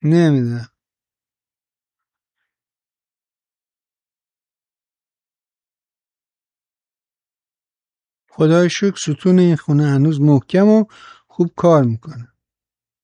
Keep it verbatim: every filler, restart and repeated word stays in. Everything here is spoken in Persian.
نمیدونم. خدای شکر ستون این خونه هنوز محکم و خوب کار میکنه.